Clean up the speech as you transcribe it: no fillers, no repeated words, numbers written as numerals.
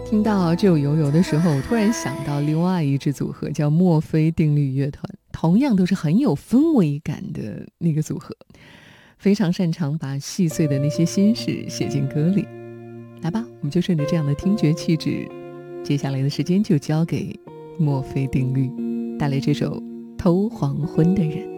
听到这首《油油》的时候，我突然想到另外一支组合叫墨菲定律乐团，同样都是很有氛围感的那个组合，非常擅长把细碎的那些心事写进歌里。来吧，我们就顺着这样的听觉气质，接下来的时间就交给墨菲定律，带来这首《偷黄昏的人》。